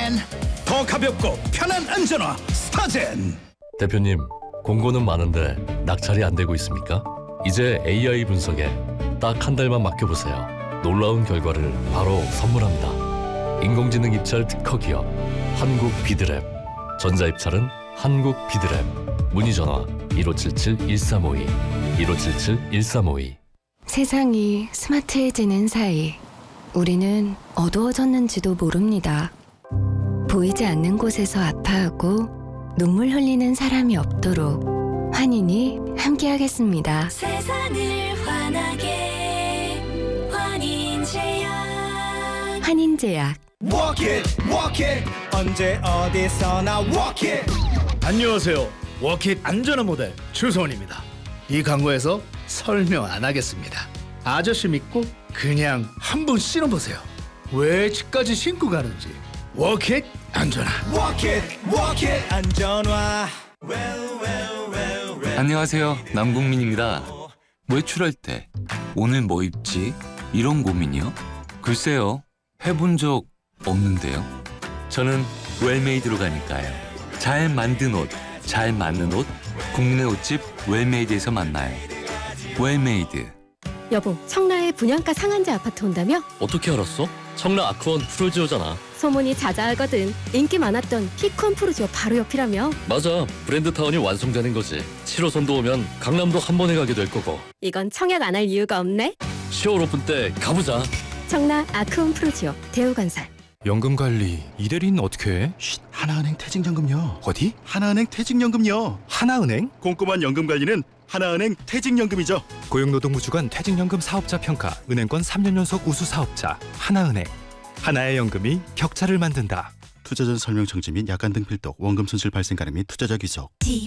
더 가볍고 편한 안전화 스타젠. 대표님, 공고는 많은데 낙찰이 안 되고 있습니까? 이제 AI 분석에 딱 한 달만 맡겨보세요. 놀라운 결과를 바로 선물합니다. 인공지능 입찰 특허 기업 한국 비드랩. 전자입찰은 한국 비드랩. 문의 전화 1577-1352 1577-1352. 세상이 스마트해지는 사이 우리는 어두워졌는지도 모릅니다. 보이지 않는 곳에서 아파하고 눈물 흘리는 사람이 없도록 환인이 함께하겠습니다. 세상을 환하게 환인제약. 환인제약. Walk it, walk it. 언제 어디서나 walk it. 안녕하세요. 워킷 안전한 모델 추성원입니다. 이 광고에서 설명 안 하겠습니다. 아저씨 믿고 그냥 한번 신어보세요. 왜 집까지 신고 가는지. 워킷 안전한. Walk it, walk it. 안전화. 안녕하세요. 남궁민입니다. 외출할 때 오늘 뭐 입지? 이런 고민이요? 글쎄요. 해본 적 없는데요. 저는 웰메이드로 가니까요. 잘 만든 옷, 잘 맞는 옷, 국내 옷집 웰메이드에서 만나요. 웰메이드. 여보, 청라에 분양가 상한제 아파트 온다며? 어떻게 알았어? 청라 아크원 프로지오잖아. 소문이 자자하거든. 인기 많았던 피콘 프로지오 바로 옆이라며? 맞아, 브랜드타운이 완성되는 거지. 7호선도 오면 강남도 한 번에 가게 될 거고. 이건 청약 안 할 이유가 없네. 10월 오픈 때 가보자. 청라 아크온 프로지오 대우건설. 연금관리 이대리는 어떻게 해? 하나은행 퇴직연금요. 어디? 하나은행 퇴직연금요. 하나은행? 꼼꼼한 연금관리는 하나은행 퇴직연금이죠. 고용노동부 주관 퇴직연금 사업자 평가 은행권 3년 연속 우수 사업자 하나은행. 하나의 연금이 격차를 만든다. 투자 전 설명 청지 및 약관 등 필독, 원금 손실 발생 가능 및 투자자 귀속.